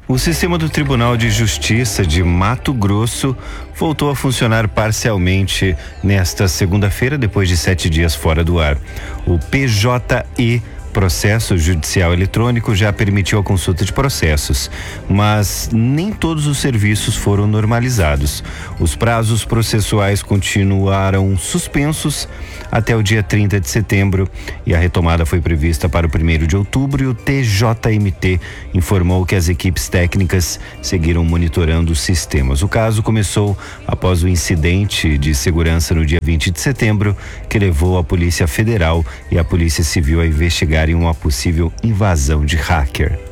O sistema do Tribunal de Justiça de Mato Grosso voltou a funcionar parcialmente nesta segunda-feira, depois de 7 dias fora do ar. O PJE, Processo Judicial Eletrônico, já permitiu a consulta de processos, mas nem todos os serviços foram normalizados. Os prazos processuais continuaram suspensos até o dia 30 de setembro e a retomada foi prevista para o 1º de outubro, e o TJMT informou que as equipes técnicas seguiram monitorando os sistemas. O caso começou após o incidente de segurança no dia 20 de setembro, que levou a Polícia Federal e a Polícia Civil a investigarem uma possível invasão de hacker.